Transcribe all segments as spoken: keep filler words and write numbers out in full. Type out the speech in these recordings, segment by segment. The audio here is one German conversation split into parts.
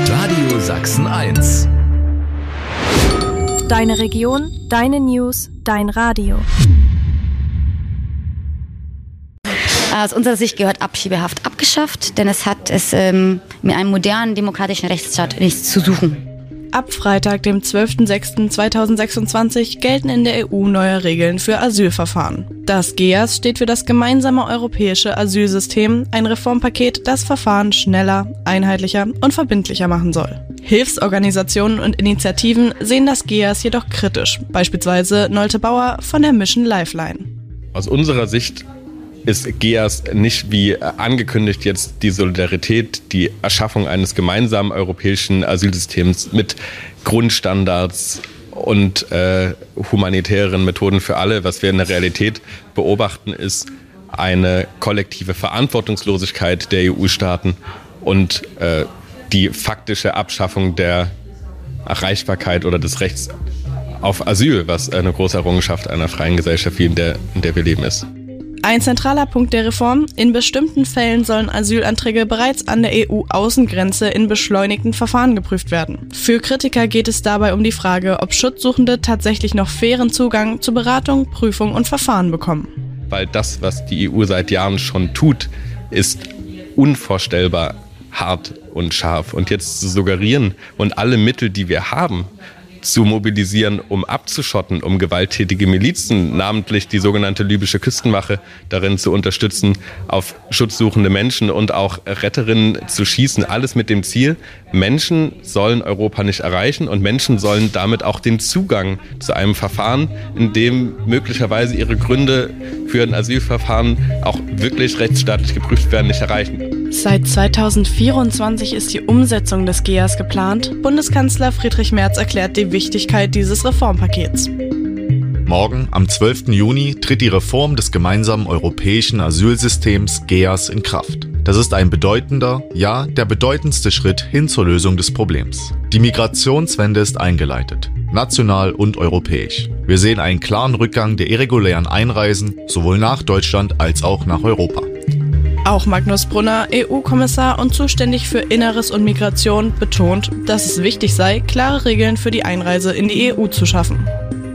Radio Sachsen eins. Deine Region, deine News, dein Radio. Aus unserer Sicht gehört Abschiebehaft abgeschafft, denn es hat es ähm, mit einem modernen demokratischen Rechtsstaat nichts zu suchen. Ab Freitag, dem zwölften sechsten zweitausendsechsundzwanzig, gelten in der E U neue Regeln für Asylverfahren. Das G E A S steht für das gemeinsame europäische Asylsystem, ein Reformpaket, das Verfahren schneller, einheitlicher und verbindlicher machen soll. Hilfsorganisationen und Initiativen sehen das G E A S jedoch kritisch, beispielsweise Nolte Bauer von der Mission Lifeline. Aus unserer Sicht ist G E A S nicht wie angekündigt jetzt die Solidarität, die Erschaffung eines gemeinsamen europäischen Asylsystems mit Grundstandards und äh, humanitären Methoden für alle. Was wir in der Realität beobachten, ist eine kollektive Verantwortungslosigkeit der E U-Staaten und äh, die faktische Abschaffung der Erreichbarkeit oder des Rechts auf Asyl, was eine große Errungenschaft einer freien Gesellschaft, wie in der, in der wir leben, ist. Ein zentraler Punkt der Reform: In bestimmten Fällen sollen Asylanträge bereits an der E U-Außengrenze in beschleunigten Verfahren geprüft werden. Für Kritiker geht es dabei um die Frage, ob Schutzsuchende tatsächlich noch fairen Zugang zu Beratung, Prüfung und Verfahren bekommen. Weil das, was die E U seit Jahren schon tut, ist unvorstellbar hart und scharf. Und jetzt zu suggerieren und alle Mittel, die wir haben, zu mobilisieren, um abzuschotten, um gewalttätige Milizen, namentlich die sogenannte libysche Küstenwache, darin zu unterstützen, auf schutzsuchende Menschen und auch Retterinnen zu schießen. Alles mit dem Ziel, Menschen sollen Europa nicht erreichen und Menschen sollen damit auch den Zugang zu einem Verfahren, in dem möglicherweise ihre Gründe für ein Asylverfahren auch wirklich rechtsstaatlich geprüft werden, nicht erreichen. Seit zweitausendvierundzwanzig ist die Umsetzung des G E A S geplant. Bundeskanzler Friedrich Merz erklärt die Wichtigkeit dieses Reformpakets. Morgen, am zwölften Juni, tritt die Reform des gemeinsamen europäischen Asylsystems G E A S in Kraft. Das ist ein bedeutender, ja, der bedeutendste Schritt hin zur Lösung des Problems. Die Migrationswende ist eingeleitet, national und europäisch. Wir sehen einen klaren Rückgang der irregulären Einreisen, sowohl nach Deutschland als auch nach Europa. Auch Magnus Brunner, E U-Kommissar und zuständig für Inneres und Migration, betont, dass es wichtig sei, klare Regeln für die Einreise in die E U zu schaffen.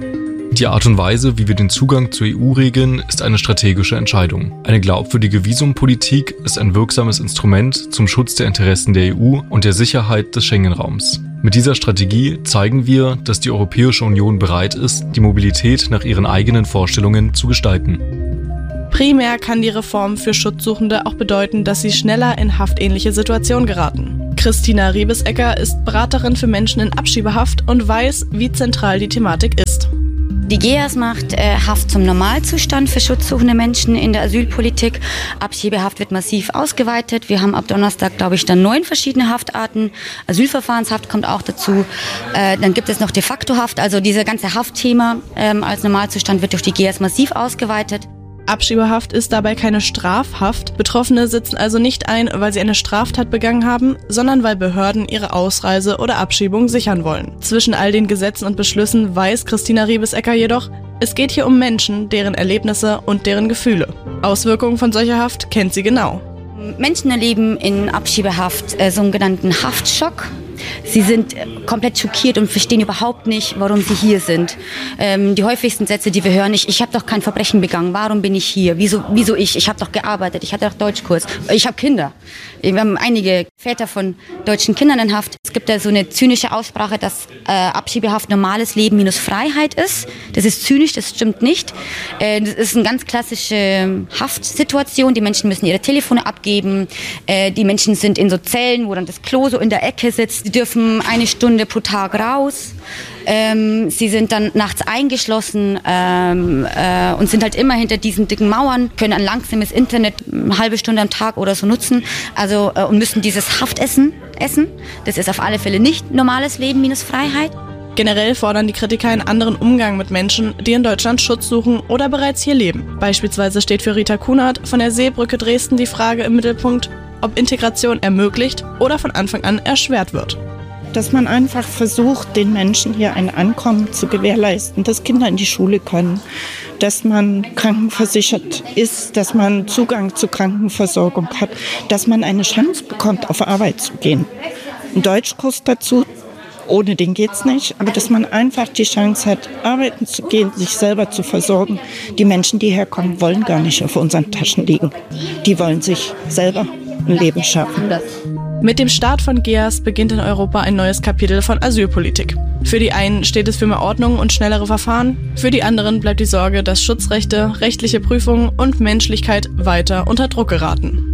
Die Art und Weise, wie wir den Zugang zur E U regeln, ist eine strategische Entscheidung. Eine glaubwürdige Visumpolitik ist ein wirksames Instrument zum Schutz der Interessen der E U und der Sicherheit des Schengen-Raums. Mit dieser Strategie zeigen wir, dass die Europäische Union bereit ist, die Mobilität nach ihren eigenen Vorstellungen zu gestalten. Primär kann die Reform für Schutzsuchende auch bedeuten, dass sie schneller in haftähnliche Situationen geraten. Christina Riebesecker ist Beraterin für Menschen in Abschiebehaft und weiß, wie zentral die Thematik ist. Die G E A S macht äh, Haft zum Normalzustand für schutzsuchende Menschen in der Asylpolitik. Abschiebehaft wird massiv ausgeweitet. Wir haben ab Donnerstag, glaube ich, dann neun verschiedene Haftarten. Asylverfahrenshaft kommt auch dazu. Äh, dann gibt es noch de facto Haft. Also dieses ganze Haftthema ähm, als Normalzustand wird durch die G E A S massiv ausgeweitet. Abschiebehaft ist dabei keine Strafhaft. Betroffene sitzen also nicht ein, weil sie eine Straftat begangen haben, sondern weil Behörden ihre Ausreise oder Abschiebung sichern wollen. Zwischen all den Gesetzen und Beschlüssen weiß Christina Riebesecker jedoch, es geht hier um Menschen, deren Erlebnisse und deren Gefühle. Auswirkungen von solcher Haft kennt sie genau. Menschen erleben in Abschiebehaft äh, sogenannten Haftschock. Sie sind komplett schockiert und verstehen überhaupt nicht, warum sie hier sind. Ähm, die häufigsten Sätze, die wir hören, ich, ich habe doch kein Verbrechen begangen, warum bin ich hier? Wieso, wieso ich? Ich habe doch gearbeitet, ich hatte doch Deutschkurs, ich habe Kinder. Wir haben einige Väter von deutschen Kindern in Haft. Es gibt da so eine zynische Aussprache, dass äh, Abschiebehaft normales Leben minus Freiheit ist. Das ist zynisch, das stimmt nicht. Äh, das ist eine ganz klassische Haftsituation. Die Menschen müssen ihre Telefone abgeben. Äh, die Menschen sind in so Zellen, wo dann das Klo so in der Ecke sitzt. Sie dürfen eine Stunde pro Tag raus. Ähm, sie sind dann nachts eingeschlossen ähm, äh, und sind halt immer hinter diesen dicken Mauern, können ein langsames Internet eine halbe Stunde am Tag oder so nutzen, also äh, und müssen dieses Haftessen essen. Das ist auf alle Fälle nicht normales Leben minus Freiheit. Generell fordern die Kritiker einen anderen Umgang mit Menschen, die in Deutschland Schutz suchen oder bereits hier leben. Beispielsweise steht für Rita Kunert von der Seebrücke Dresden die Frage im Mittelpunkt, ob Integration ermöglicht oder von Anfang an erschwert wird. Dass man einfach versucht, den Menschen hier ein Ankommen zu gewährleisten, dass Kinder in die Schule können, dass man krankenversichert ist, dass man Zugang zur Krankenversorgung hat, dass man eine Chance bekommt, auf Arbeit zu gehen. einen Deutschkurs dazu. Ohne den geht's nicht, aber dass man einfach die Chance hat, arbeiten zu gehen, sich selber zu versorgen. Die Menschen, die herkommen, wollen gar nicht auf unseren Taschen liegen. Die wollen sich selber ein Leben schaffen. Mit dem Start von G E A S beginnt in Europa ein neues Kapitel von Asylpolitik. Für die einen steht es für mehr Ordnung und schnellere Verfahren, für die anderen bleibt die Sorge, dass Schutzrechte, rechtliche Prüfungen und Menschlichkeit weiter unter Druck geraten.